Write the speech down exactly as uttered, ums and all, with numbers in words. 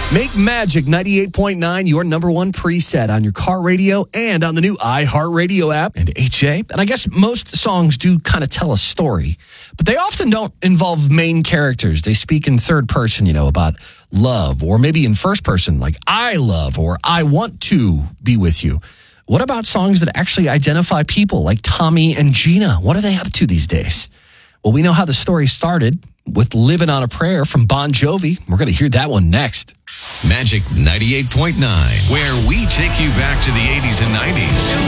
Make Magic ninety-eight point nine your number one preset on your car radio and on the new iHeartRadio app and H A. And I guess most songs do kind of tell a story, but they often don't involve main characters. They speak in third person, you know, about love, or maybe in first person, like I love or I want to be with you. What about songs that actually identify people like Tommy and Gina? What are they up to these days? Well, we know how the story started with Living on a Prayer from Bon Jovi. We're going to hear that one next. Magic ninety-eight point nine, where we take you back to the eighties and nineties.